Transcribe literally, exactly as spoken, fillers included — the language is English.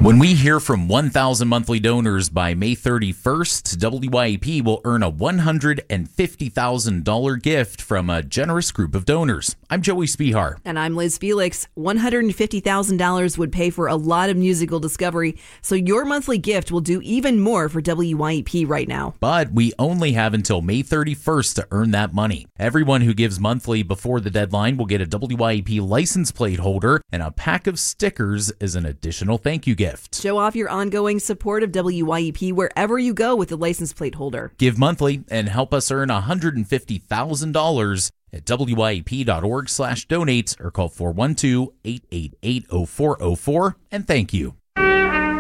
When we hear from one thousand monthly donors by May thirty-first, W Y E P will earn a one hundred fifty thousand dollars gift from a generous group of donors. I'm Joey Spihar. And I'm Liz Felix. one hundred fifty thousand dollars would pay for a lot of musical discovery, so your monthly gift will do even more for W Y E P right now. But we only have until May thirty-first to earn that money. Everyone who gives monthly before the deadline will get a W Y E P license plate holder and a pack of stickers as an additional thank you gift. Show off your ongoing support of W Y E P wherever you go with the license plate holder. Give monthly and help us earn one hundred fifty thousand dollars at W Y E P dot org slash donate or call four one two, eight eight eight, zero four zero four and thank you.